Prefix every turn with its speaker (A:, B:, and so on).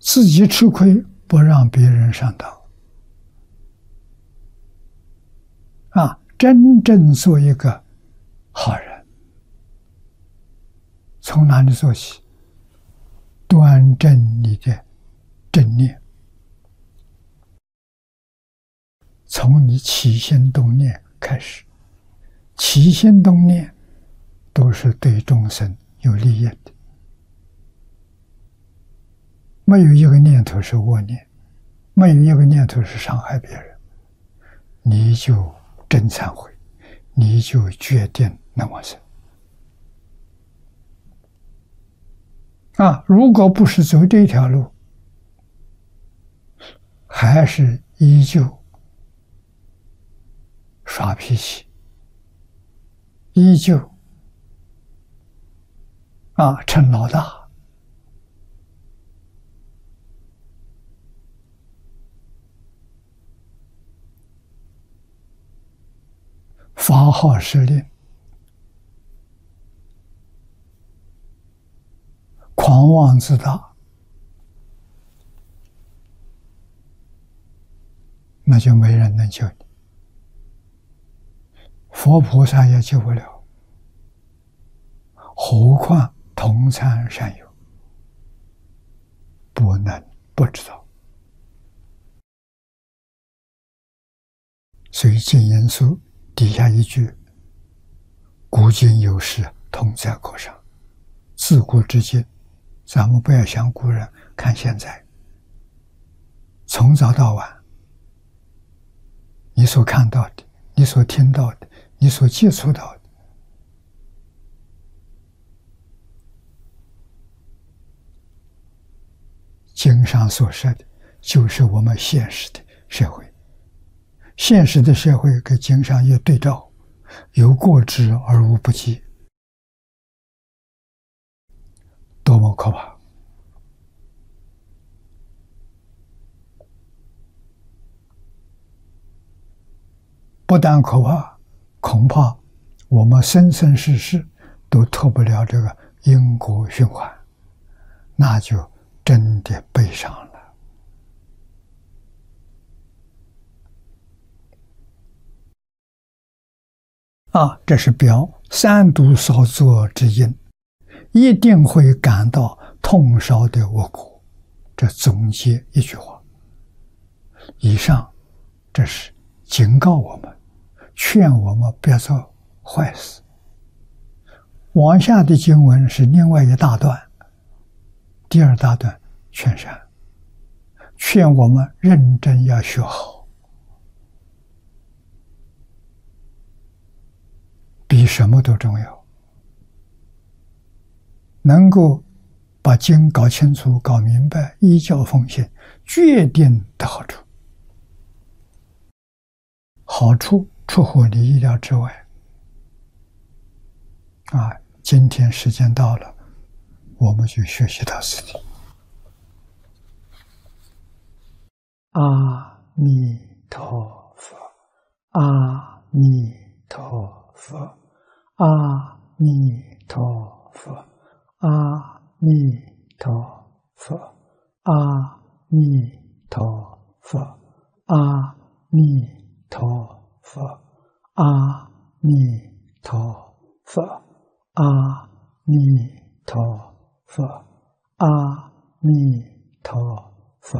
A: 自己吃亏，不让别人上当。真正做一个好人，从哪里做起？端正你的正念，从你起心动念开始。起心动念都是对众生有利益的，没有一个念头是恶念，没有一个念头是伤害别人，你就真忏悔，你就决定能往生。如果不是走这条路，还是依旧耍脾气，依旧逞老大，发号施令，狂妄自大，那就没人能救你，佛菩萨也救不了，何况同参善友，不能不知道。所以净言书底下一句：古今有事，同在国上。自古至今，咱们不要想古人，看现在，从早到晚，你所看到的，你所听到的，你所接触到的，经上所说的，就是我们现实的社会。现实的社会跟经上一对照，有过之而无不及，多么可怕！不但可怕，恐怕我们生生世世都脱不了这个因果循环，那就真的悲伤了。这是表三毒少作之因，一定会感到痛烧的恶果。这总结一句话。以上这是警告我们，劝我们不要做坏事。往下的经文是另外一大段，第二大段劝善，劝我们认真要学好，比什么都重要。能够把经搞清楚、搞明白，依教奉行，决定的好处。好处出乎你意料之外。今天时间到了，我们就学习到此地。阿弥陀佛，阿弥陀佛，阿弥陀佛，阿弥陀佛，阿弥陀佛，阿弥陀佛，阿弥陀佛，阿弥陀佛，阿弥陀